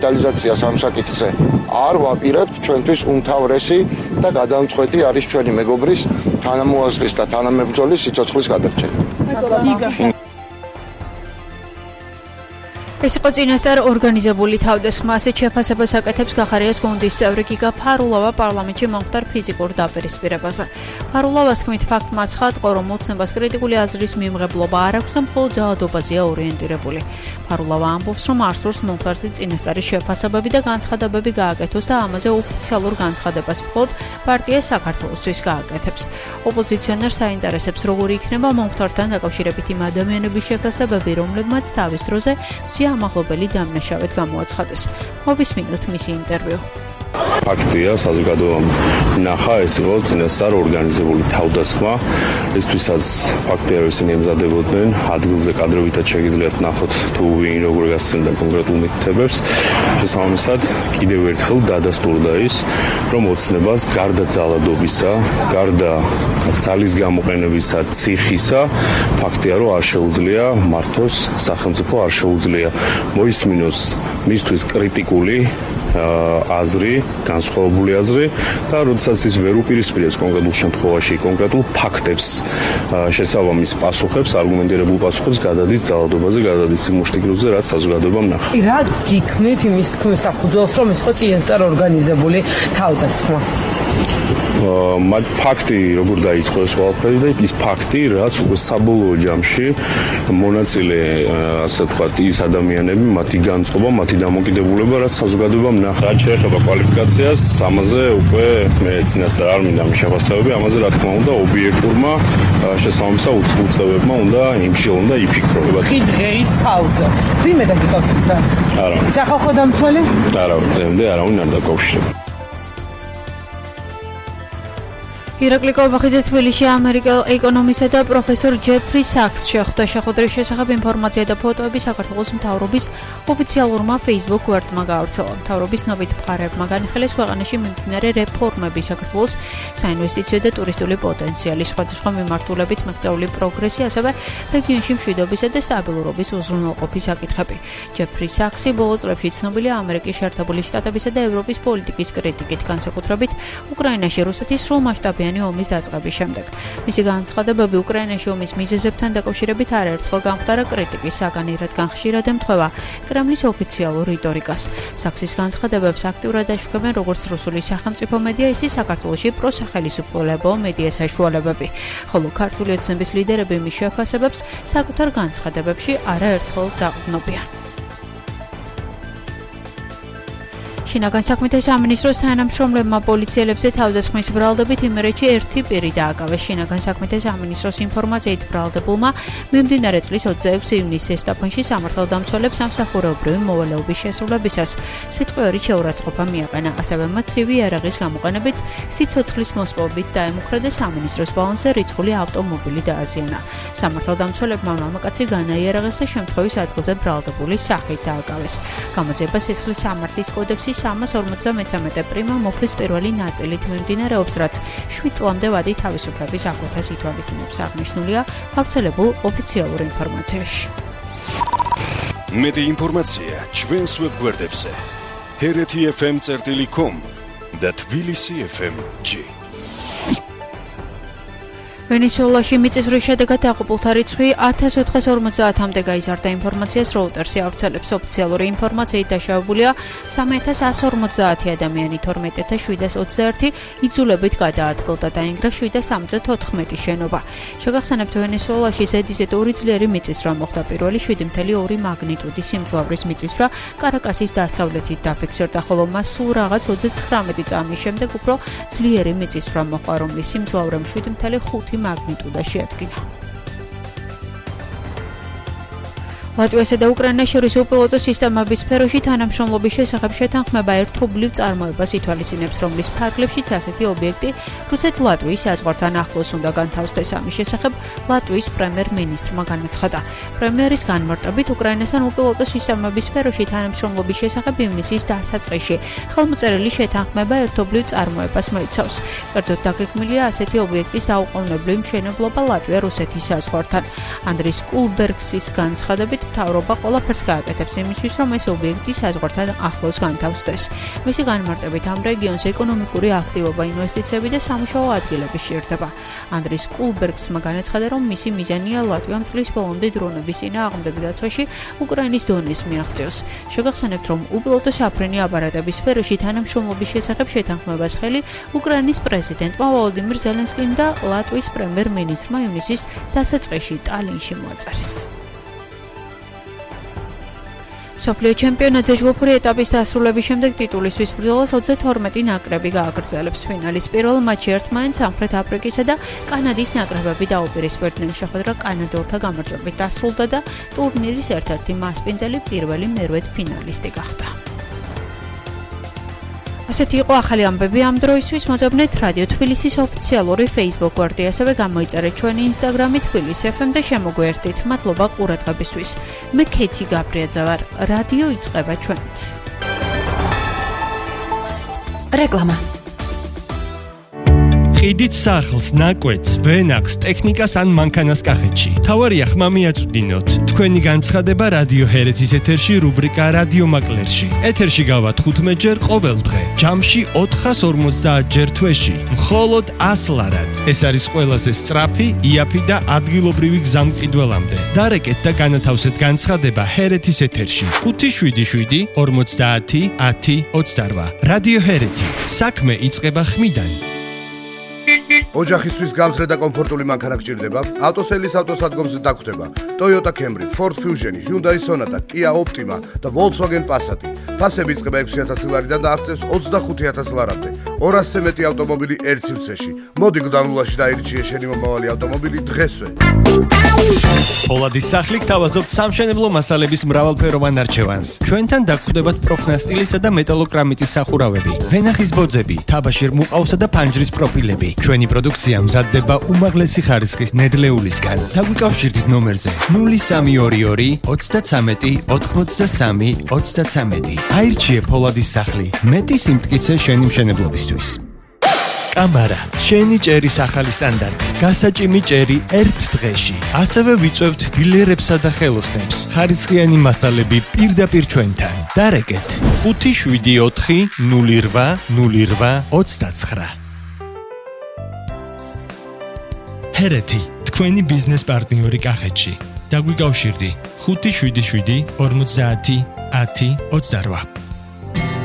დიჯიტალიზაცია სამსაკითხზე არ ვაპირებთ, ჩვენთვის უმთავრესი და გადამწყვეტი არის ჩვენი მეგობრის თანამოაზრის და თანამებრძოლის სიცოცხლის გადარჩენა. ეს იყო წინასწარ ორგანიზებული თავდასხმა, ასეთ შეფასებას აკეთებს გახარიას გუნდის წევრი გიგა ფარულავა პარლამენტში მომხდარ ფიზიკურ დაპირისპირებაზე. ფარულავას თქმით, ფაქტმა ცხადყო, რომ მოცნებას კრიტიკული აზრის მიმღებლობა არ აქვს და მხოლოდ ძალადობაზეა ორიენტირებული. ფარულავა ამბობს, რომ არ სურს მომხდარზე წინასწარი შეფასებები და განცხადებები გააკეთოს და ამაზე ოფიციალურ განცხადებას მხოლოდ პარტია საქართველოსთვის გააკეთებს. ოპოზიციონერს აინტერესებს, როგორი იქნება მომხდართან დაკავშირებით იმ ადამიანების შეფასებები, რომლებმაც თავის დროზე ამაღლობელი დამნაშავედ გამოაცხადეს. მოვისმინოთ მისი ინტერვიუ. ფაქტია, საზოგადოებამ ნახა, ეს იყო წინასწარ ორგანიზებული თავდასხმა. ესთვისაც ფაქტია, რომ ისინი ემზადებოდნენ ადგილზე კადროვითაც შეგიძლიათ ნახოთ თუ ვინ როგორ გასცემდა კონკრეტულ მითითებებს. შესაბამისად, კიდევ ერთხელ დადასტურდა ის, რომ ოცნებას გარდა ძალადობისა, გარდა ძალის გამოყენებისა, ციხისა, ფაქტია, რომ არ შეუძლია მართოს სახელმწიფო, არ შეუძლია მოისმინოს მისთვის კრიტიკული აზრი, განსხვავებული აზრი და როდესაც ის ვერ უპირისპირებს კონკრეტულ შემთხვევაში კონკრეტულ ფაქტებს, შესაბამის პასუხებს, არგუმენტირებულ პასუხებს გადადის ძალადობაზე, გადადის იმ მუშტიგროვზე, რაც საზოგადოებამ ნახა. რა გიქმნით იმის თქმის საფუძველს, რომ ეს იყო წინასწარ ორგანიზებული თავდასხმა? მათ ფაქტი როგორ დაიწყო ეს ყველაფერი და ის ფაქტი, რაც უკვე საბოლოო ჯამში მონაწილე, ასე ვთქვათ, ის ადამიანები, მათი განწყობა, მათი დამოკიდებულება, რაც საზოგადოებამ ნახა. რაც შეეხება კვალიფიკაციას, ამაზე უკვე მე წინასწარ არ მინდა შეფასებები, ამაზე რა თქმა უნდა ობიექტურმა შესაბამისად უწყებებმა უნდა იმშეულონ და იფიქრონ. დღეის თავზე. ვინმე დაკავშირდა? არა. სახალხო დამცველი? არა, დღემდე არავინ არ დაკავშირდა. ირაკლი კობახიძე თბილისში ამერიკელ ეკონომისტსა და პროფესორ ჯეფრი საქსს შეხვდა. შეხვედრის შესახებ ინფორმაცია და ფოტოები საქართველოს მთავრობის ოფიციალურმა Facebook გვერდმა გაავრცელა. მთავრობის ცნობით მხარეებმა განიხილეს ქვეყანაში მიმდინარე რეფორმები, საქართველოს საინვესტიციო და ტურისტული პოტენციალი, სხვადასხვა მიმართულებით მიღწეული პროგრესი, ასევე რეგიონში მშვიდობისა და სტაბილურობის უზრუნველყოფის საკითხები. ჯეფრი საქსი ბოლო წლებში ცნობილია ამერიკის შეერთებული შტატებისა და ევროპის პოლიტიკის კრიტიკით, განსაკუთრებით უკრაინაში რუსეთის სრულმასშტაბიანი ომის დაწყების შემდეგ. მისი განცხადებები უკრაინაში ომის მიზეზებთან დაკავშირებით არაერთხელ გამხდარა კრიტიკის საგანი, რადგან ხშირად ემთხვევა კრემლის ოფიციალურ რიტორიკას. საქსის განცხადებებს აქტიურად აშუქებენ როგორც რუსული სახელმწიფო მედია, ისე საქართველოში პროსახელისუფლებო მედია საშუალებები, ხოლო ქართული ოცნების ლიდერები მის შეფასებებს საკუთარ განცხადებებში არაერთხელ დაყრდნობიან. შინაგან საქმეთა სამინისტროს თანამშრომლებმა პოლიციელებზე თავდასხმის ბრალდებით იმერეთში ერთი პირი დააკავეს. შინაგან საქმეთა სამინისტროს ინფორმაციით ბრალდებულმა მიმდინარე წლის 26 ივნისს ზესტაფონში სამართალდამცველებს სამსახურეობრივი მოვალეობის შესრულებისას სიტყვიერი შეურაცხყოფა მიაყენა. ასევე მათ ცივი იარაღის გამოყენებით სიცოცხლის მოსპობით დაემუქრა და სამინისტროს ბალანსზე რიცხული ავტომობილი დააზიანა. სამართალდამცველებმა მამაკაცი განაიარაღეს და შემთხვევის ადგილზე ბრალდებულის სახით დააკავეს. გამოძიება სისხლის სამართლის კოდექსის 353 პრიმა მუხლის პირველი ნაწილით მიმდინარეობს, რაც 7 წლამდე ვადი თავისუფლების აკვეთას ითვალისწინებს. აღნიშნულია გავრცელებულ ოფიციალურ ინფორმაციაში. მეტი ინფორმაცია ჩვენს ვებგვერდებზე hereti.fm.com და tbilisi.fm.g. ვენესუელაში მიწისძვრის შედეგად დაღუპულთა რიცხვი 1450-მდე გაიზარდა. ინფორმაციას Reuters ავრცელებს. ოფიციალური ინფორმაციით დაშავებულია 3150 ადამიანი, 12721 იძულებით გადაადგილდა, დაინგრა 774 შენობა. შეგახსენებთ, ვენესუელაში ზედიზედ 2 ძლიერი მიწისძვრა მოხდა. პირველი 7.2 მაგნიტუდის სიმძლავრის მიწისძვრა კარაკასის დასავლეთით დაფიქსირდა, ხოლო მას სულ რაღაც 29 წამის შემდეგ უფრო ძლიერი მიწისძვრა მოყვა, რომლის სიმძლავრემ 7.5 მაგნიტუდა შეადგინა. ლატვიასა და უკრაინას შორის უპილოტო სისტემების სფეროში თანამშრომლობის შესახებ შეთანხმება ერთობლივ წარმოებას ითვალისწინებს, რომლის ფარგლებშიც ასეთი ობიექტი რუსეთ-ლატვიის საზღვართან ახლოს უნდა განთავსდეს. ამის შესახებ ლატვიის პრემიერ-მინისტრმა განაცხადა. პრემიერის განმარტებით, უკრაინასთან უპილოტო სისტემების სფეროში თანამშრომლობის შესახებ ივნისის დასაწყისში ხელმოწერილი შეთანხმება ერთობლივ წარმოებას მოიცავს. კერძოდ დაგეგმილია ასეთი ობიექტის დაუყოვნებლივ მშენებლობა ლატვია-რუსეთის საზღვართან. ანდრის კულბერგსის განცხადებით, ამჟამად მთავრობა ყველაფერს გააკეთებს იმისთვის, რომ ეს ობიექტი საზღვართან ახლოს განთავსდეს. მისი განმარტებით ამ რეგიონს ეკონომიკური აქტივობა, ინვესტიციები და სამუშაო ადგილები სჭირდება. ანდრის კულბერგსმა განაცხადა, რომ მისი მიზანია ლატვიამ წლის ბოლომდე დრონების წინააღმდეგ დაცვაში უკრაინის დონეს მიაღწიოს. შეგახსენებთ, რომ უპილოტო საფრენი აპარატების სფეროში თანამშრომლობის შესახებ შეთანხმებას ხელი უკრაინის პრეზიდენტმა ვოლოდიმირ ზელენსკიმ და ლატვიის პრემიერ-მინისტრმა ივნისის დასაწყისში ტალინში მოაწერეს. მსოფლიო ჩემპიონატზე ჯგუფური ეტაპის დასრულების შემდეგ ტიტულისთვის ბრძოლას 22 ნაკრები გააგრძელებს. ფინალის პირველ მატჩში ერთმანეთს სამხრეთ აფრიკისა და კანადის ნაკრებები დაუპირისპირდნენ. შეხვედრა კანადელთა გამარჯვებით დასრულდა და ტურნირის ერთ-ერთი მასპინძელი პირველი მერვედ ფინალისტი გახდა. ასეთი იყო ახალი ამბები ამ დროისთვის. მოძებნეთ რადიო თბილისის ოფიციალური Facebook გვერდი, ასევე გამოიწერეთ ჩვენი Instagram-ი თბილისი FM და შემოგვიერთდით. მადლობა ყურადღებისთვის. მე ქეთი გაბრიაძე ვარ. რადიო იწყება ჩვენით. რეკლამა. ყიდით სახლს, ნაკვეთს, ვენახს, ტექნიკას ან მანქანას კახეთში. თავარია ხმა მიაწვდინოთ. თქვენი განცხადება რადიო ჰერეთის ეთერში რუბრიკა რადიო მაკლერში. ეთერში გავა 15 ჯერ ყოველ დღე. ჯამში 450 ჯერ თვეში. მხოლოდ 100 ლარად. ეს არის ყველაზე სწრაფი, იაფი და ადგილობრივი გზა მყიდველამდე. დარეკეთ და განათავსეთ განცხადება ჰერეთის ეთერში. 577 50 10 28. რადიო ჰერეთი. საქმე იწყება ხმიდან. ოჯახისთვის გამძლე და კომფორტული მანქანა გჭირდება? ავტოსელის ავტოსადგომზე დაგხვდება Toyota Camry, Ford Fusion, Hyundai Sonata, Kia Optima და Volkswagen Passat. ფასები იწყება 6000 ლარიდან და აღწევს 25000 ლარამდე. 200-ზე მეტი ავტომობილი ერთ სივრცეში. მოდი გდანულაში დაირჩიე შენი მომავალი ავტომობილი დღესვე. პოლადის სახლი გთავაზობთ სამშენებლო მასალების მრავალფეროვან არჩევანს. ჩვენთან დაგხვდებათ პროფნასტილისა და მეტალოკრამიტის სახურავები, ვენახის ბოძები, თაბაშირ მუყაოსა და ფანჯრის პროფილები. ჩვენი პროდუქცია მზადდება უმაღლესი ხარისხის ნედლეულისგან. დაგვიკავშირდით ნომერზე 0322 33 83 33. აირჩიე პოლადის სახლი. მეტი სიმტკიცე შენი მშენებლობისთვის. კამარა, შენი ჭერის ახალი სტანდარტი. გასაჭიმი ჭერი ერთ დღეში. ასევე ვიწევთ დილერებსა და ხელოსნებს. ხარისხიანი მასალები პირდაპირ ჩვენთან. დარეკეთ 574 08 08 29. ჰერეთი, თქვენი ბიზნეს პარტნიორი კახეთში. დაგვიკავშირდი 577 50 10 28.